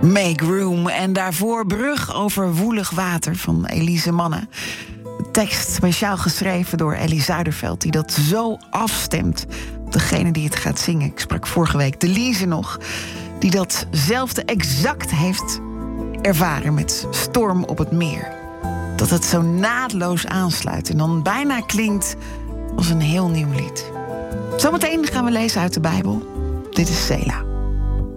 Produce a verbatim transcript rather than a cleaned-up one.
Make Room. En daarvoor Brug over woelig water van Elise Manne. De tekst speciaal geschreven door Ellie Zuiderveld, die dat zo afstemt op degene die het gaat zingen. Ik sprak vorige week de Lise nog, die datzelfde exact heeft ervaren met Storm op het Meer. Dat het zo naadloos aansluit en dan bijna klinkt als een heel nieuw lied. Zometeen gaan we lezen uit de Bijbel. Dit is Sela.